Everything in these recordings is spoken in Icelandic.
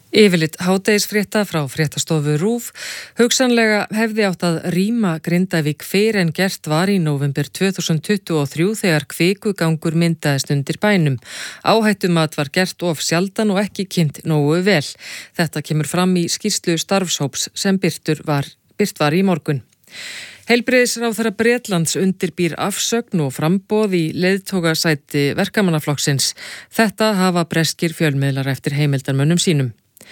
Yfirlit hádegisfrétta frá fréttastofu RÚV. Hugsanlega hefði átt að rýma Grindavík fyrr en gert var í nóvember 2023 þegar kvikugangur myndaðist undir bænum. Áhættumat var gert of sjaldan og ekki kynnt nógu vel. Þetta kemur fram í skýrslu starfshóps sem birt var í morgun. Heilbrigðisráðherra Bretlands undirbýr afsögn og framboð í leiðtogasæti verkamannaflokksins. Þetta hafa breskir fjölmiðlar eftir heimildarmönnum sínum.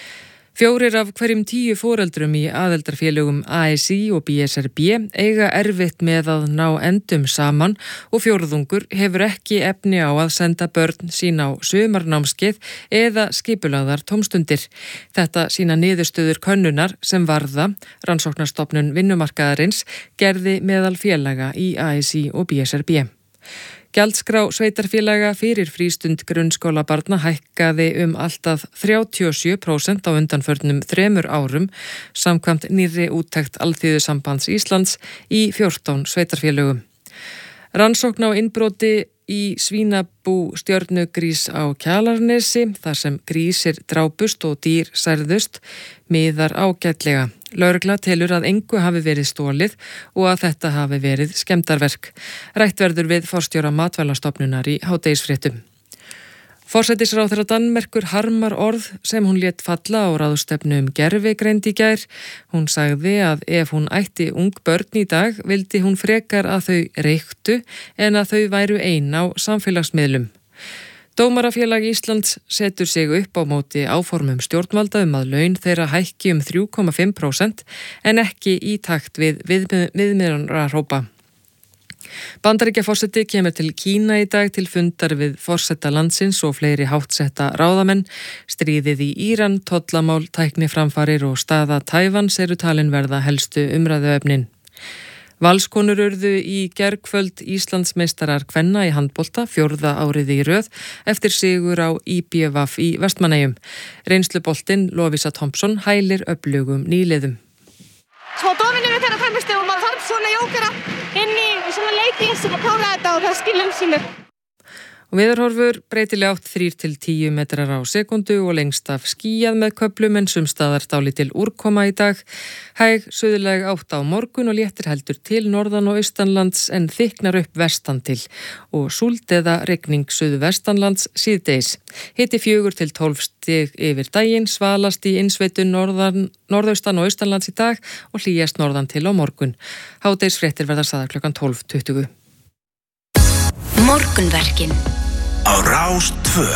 4 af hverjum 10 foreldrum í aðildarfélögum ASÍ og BSRB eiga erfitt með að ná endum saman og fjórðungur hefur ekki efni á að senda börn sín á sumarnámskeið eða skipulagðar tómstundir. Þetta sína niðurstöður könnunar sem varða Rannsóknarstofnun vinnumarkaðarins gerði meðal félaga í ASÍ og BSRB. Gjaldskrá sveitarfélaga fyrir frístund grunnskólabarna hækkaði allt að 37% á undanförnum 3 árum samkvæmt nýrri úttekt Alþýðusambands Íslands í 14 sveitarfélögum. Rannsókn á innbroti í svínabú Stjörnugrís á Kjalarnesi, þar sem grísir drápust og dýr særðust, miðar ágætlega. Lögregla telur að engu hafi verið stólið og að þetta hafi verið skemmdarverk. Rætt verður við forstjóra Matvælastofnunar í hádegisfréttum. Forsætisráðherra Danmerkur harmar orð sem hún lét falla á ráðstefnu gervigreind í gær. Hún sagði að ef hún ætti ung börn í dag vildi hún frekar að þau reyktu en að þau væru ein á samfélagsmiðlum. Dómarafélag Íslands setur sig upp á móti áformum stjórnvalda að laun þeirra hækki 3,5% en ekki í takt við viðmiðunarhópa. Bandaríkjaforseti kemur til Kína í dag til fundar við forseta landsins og fleiri háttsetta ráðamenn. Stríðið í Íran, tollamál, tækniframfarir og staða Taívans eru talin verða helstu umræðuefnin. Valskonur urðu í gærkvöld Íslandsmeistarar kvenna í handbolta 4. árið í röð eftir sigur á IBVF í Vestmannaeyjum. Reynsluboltinn Lovísa Thompson hælir öflugum nýliðum. Smá dóminum við þeirra fremmistu og maður þarf svona jókara inn í svona leiki sem að klára þetta og það skilum sínu. Og veðurhorfur breytileg átt 3 til 10 metrar á sekundu og lengst af skýjað með köflum en sumstaðar dálítil úrkoma í dag. Hæg suðlæg átt á morgun og léttir heldur til norðan og austanlands en þykknar upp vestan til og súld eða rigning suðvestanlands síðdegis. Hiti 4 til 12 stig yfir daginn, svalast í innsveitu norðaustan og austanlands í dag og hlýjast norðan til á morgun. Hádegisfréttir verða sagðar klukkan 12:20. Morgunverkin á Rás 2.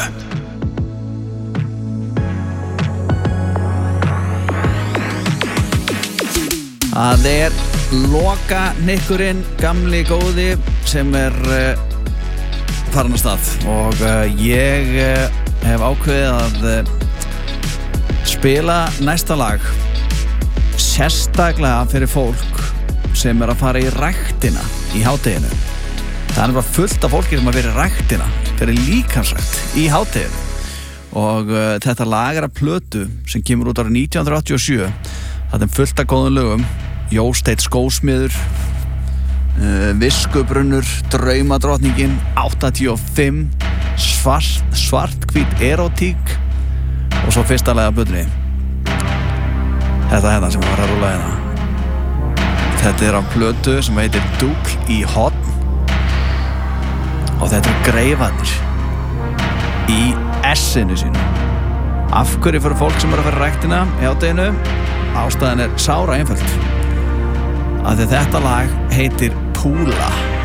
Það loka hnykkurinn gamli góði sem farin af stað og ég hef ákveðið að spila næsta lag sérstaklega fyrir fólk sem að fara í ræktina í hádeginu. Það bara fullt af fólki sem að vera í ræktina fyrir líkansrækt í hádeginu og þetta lag af plötu sem kemur út árið 1987. Það fullt af góðum lögum, Jósteinn skósmiður, Viskubrunnur, Draumadrottningin, 85, svarthvít erótík og svo fyrsta lagi af plötunni. Þetta sem var að rúlla hérna. Þetta af plötu sem heitir Dúkl í horn og þetta greifarnir í essinu sínu. Af hverju fyrir fólk sem að fara ræktina í hádeginu? Ástæðan sára einföld. Að þetta lag heitir Púla.